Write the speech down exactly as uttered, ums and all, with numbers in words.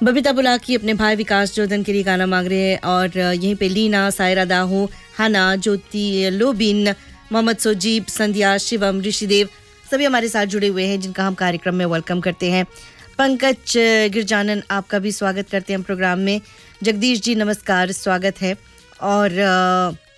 बबीता बुलाकी अपने भाई विकास जोधन के लिए गाना मांग रहे हैं और यहीं पे लीना, सायरा दाहू, हना, ज्योति लोबिन, मोहम्मद सोजीब, संध्या, शिवम, ऋषिदेव सभी हमारे साथ जुड़े हुए हैं जिनका हम कार्यक्रम में वेलकम करते हैं। पंकज गिरजानन आपका भी स्वागत करते हैं प्रोग्राम में। जगदीश जी नमस्कार, स्वागत है। और